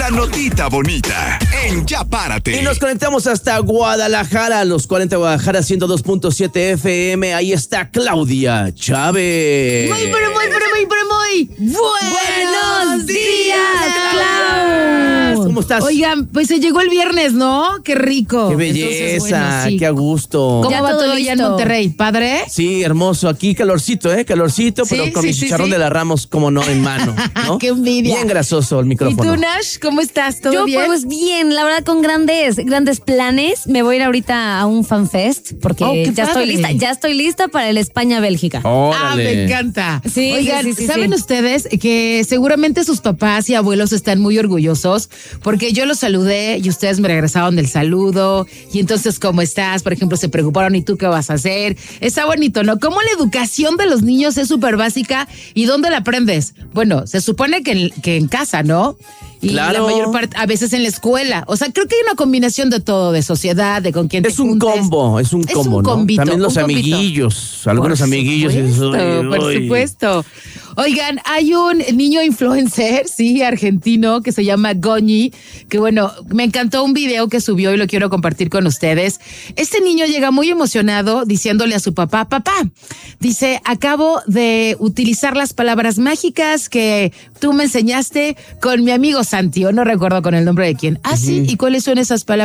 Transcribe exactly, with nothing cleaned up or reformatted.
la notita bonita en Ya Párate. Y nos conectamos hasta Guadalajara, los cuarenta Guadalajara, ciento dos punto siete F M. Ahí está Claudia Chávez. Muy, pero muy, pero muy, pero muy. Buenos días, Clau. ¿Cómo estás? Oigan, pues se llegó el viernes, ¿no? Qué rico. Qué belleza, Entonces, bueno, sí. qué a gusto. ¿Cómo Ya va todo todo allá en listo. Monterrey? ¿Padre? Sí, hermoso. Aquí calorcito, ¿eh? Calorcito, Sí, pero con sí, mi sí, chicharrón sí. de la Ramos, como no, en mano, ¿no? Qué envidia. Bien grasoso el ¿Y micrófono. tú, Nash? ¿Cómo estás? ¿Todo Yo, bien? pues bien, la verdad, con grandes, grandes planes. Me voy a ir ahorita a un fanfest porque Oh, qué ya padre. estoy lista, ya estoy lista para el España-Bélgica. Ah, Órale. me encanta. Sí, Oigan, sí, sí, sí, ¿saben sí. ustedes que seguramente sus papás y abuelos están muy orgullosos? Porque yo los saludé y ustedes me regresaron del saludo. Y entonces, ¿cómo estás? Por ejemplo, se preocuparon, ¿y tú qué vas a hacer? Está bonito, ¿no? Cómo la educación de los niños es súper básica. ¿Y dónde la aprendes? Bueno, se supone que en, que en casa, ¿no? Y Claro. la mayor parte, a veces en la escuela. O sea, creo que hay una combinación de todo, de sociedad, de con quién te Es un juntes. combo, es un Es combo, un ¿no? combito, También los un combito. amiguillos, algunos Por amiguillos. y eso, supuesto, ay, por ay. supuesto. Oigan, hay un niño influencer, sí, argentino, que se llama Goñi, que bueno, me encantó un video que subió y lo quiero compartir con ustedes. Este niño llega muy emocionado diciéndole a su papá, papá, dice, acabo de utilizar las palabras mágicas que tú me enseñaste con mi amigo Santi, o no recuerdo con el nombre de quién. Ah, sí, ¿y cuáles son esas palabras?